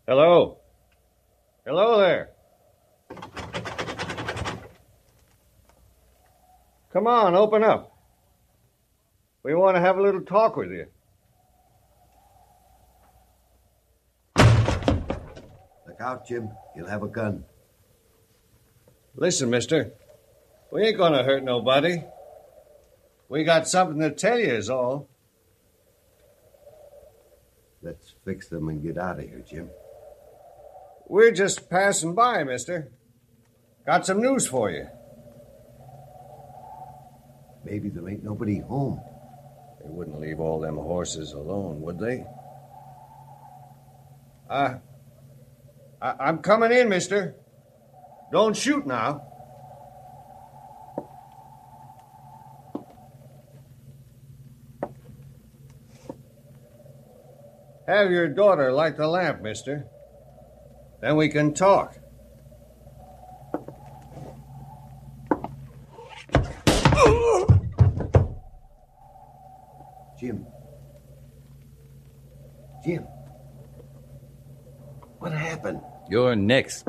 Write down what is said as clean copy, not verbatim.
Hello? Hello there. Come on, open up. We want to have a little talk with you. Look out, Jim. You'll have a gun. Listen, mister. We ain't gonna hurt nobody. We got something to tell you is all. Let's fix them and get out of here, Jim. We're just passing by, mister. Got some news for you. Maybe there ain't nobody home. They wouldn't leave all them horses alone, would they? I'm coming in, mister. Don't shoot now. Have your daughter light the lamp, mister. Then we can talk. Jim. Jim. What happened? You're next.